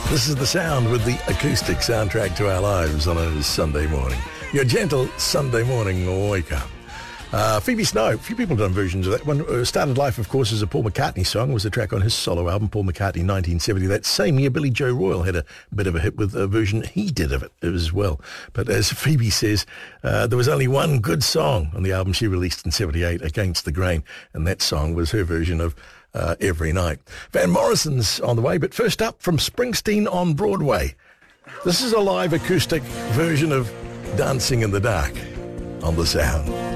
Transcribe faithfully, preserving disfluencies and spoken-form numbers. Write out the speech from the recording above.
This is The Sound with the acoustic soundtrack to our lives on a Sunday morning. Your gentle Sunday morning wake up. Uh, Phoebe Snow, a few people have done versions of that one. Uh, Started Life, of course, as a Paul McCartney song, was a track on his solo album, Paul McCartney, nineteen seventy. That same year, Billy Joe Royal had a bit of a hit with a version he did of it as well. But as Phoebe says, uh, there was only one good song on the album she released in seventy-eight, Against the Grain, and that song was her version of uh, Every Night. Van Morrison's on the way, but first up, from Springsteen on Broadway. This is a live acoustic version of Dancing in the Dark on The Sound.